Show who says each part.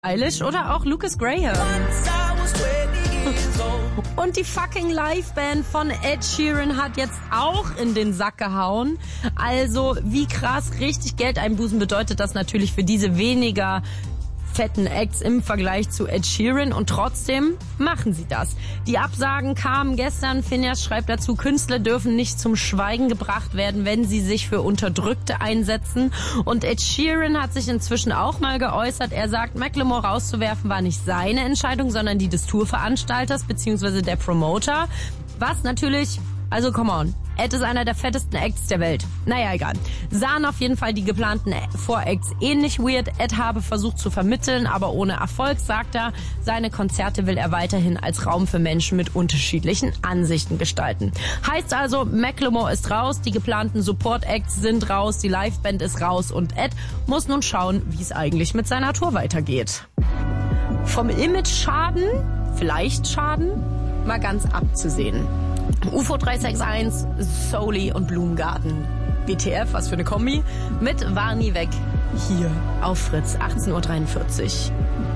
Speaker 1: Eilish oder auch Lucas Graham. Und die fucking Liveband von Ed Sheeran hat jetzt auch in den Sack gehauen. Also wie krass, richtig Geld einbußen bedeutet das natürlich für diese weniger fetten Acts im Vergleich zu Ed Sheeran und trotzdem machen sie das. Die Absagen kamen gestern. Finneas schreibt dazu, Künstler dürfen nicht zum Schweigen gebracht werden, wenn sie sich für Unterdrückte einsetzen. Und Ed Sheeran hat sich inzwischen auch mal geäußert. Er sagt, Macklemore rauszuwerfen war nicht seine Entscheidung, sondern die des Tourveranstalters bzw. der Promoter. Was natürlich, also come on, Ed ist einer der fettesten Acts der Welt. Naja, egal. Sahen auf jeden Fall die geplanten Voracts ähnlich weird. Ed habe versucht zu vermitteln, aber ohne Erfolg, sagt er. Seine Konzerte will er weiterhin als Raum für Menschen mit unterschiedlichen Ansichten gestalten. Heißt also, Macklemore ist raus, die geplanten Support-Acts sind raus, die Liveband ist raus und Ed muss nun schauen, wie es eigentlich mit seiner Tour weitergeht. Vom Image-Schaden, vielleicht Schaden, mal ganz abzusehen. UFO 361, Souley und Blumengarten. WTF, was für eine Kombi. Mit War nie weg. Hier auf Fritz, 18:43 Uhr.